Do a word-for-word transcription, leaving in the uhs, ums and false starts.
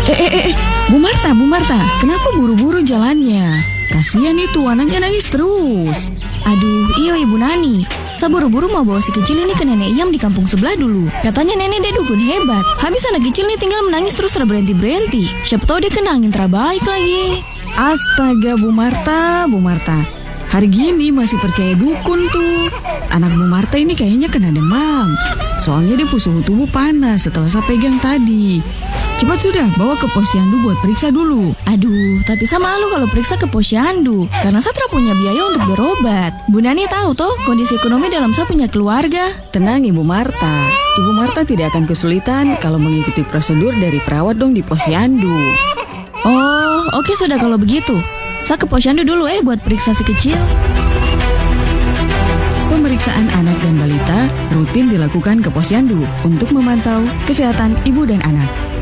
Eh, eh, eh, Bu Marta, Bu Marta, kenapa buru-buru jalannya? Kasihan itu, anaknya nangis terus. Aduh, iyo Ibu Nani. Saya buru-buru mau bawa si kecil ini ke nenek Iyam di kampung sebelah dulu. Katanya nenek dia dukun hebat. Habis anak kecil ini tinggal menangis terus terberhenti-berhenti. Siapa tahu dia kena angin terbaik lagi. Astaga, Bu Marta, Bu Marta. Hari gini masih percaya dukun tuh. Anak Bu Marta ini kayaknya kena demam. Soalnya dia suhu tubuh panas setelah saya pegang tadi. Cepat sudah, bawa ke posyandu buat periksa dulu. Aduh, tapi saya malu kalau periksa ke posyandu. Karena saya tidak punya biaya untuk berobat. Bu Nani tahu toh kondisi ekonomi dalam saya punya keluarga. Tenang Ibu Marta. Ibu Marta tidak akan kesulitan kalau mengikuti prosedur dari perawat dong di posyandu. Oh, oke sudah kalau begitu. Saya ke posyandu dulu eh buat periksa si kecil. Pemeriksaan anak dan balita rutin dilakukan ke posyandu untuk memantau kesehatan ibu dan anak.